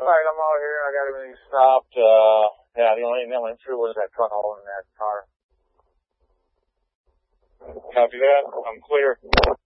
Alright, I'm out here. I got everything stopped. Yeah, the only thing that went through was that tunnel in that car. Copy that. I'm clear.